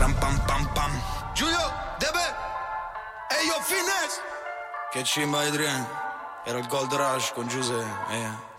Ram pam pam pam. Giulio, Debe, e io Finesse. Che cimba Adrian, era il Gold Rush con Giuseppe,